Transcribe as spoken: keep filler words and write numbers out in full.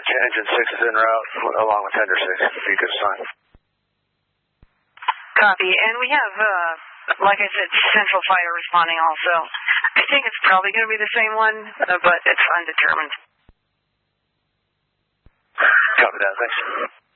engine six is en route, along with tender six, if you could assign. Copy. And we have, uh, like I said, Central Fighter responding also. I think it's probably going to be the same one, uh, but it's undetermined. Copy that, thanks.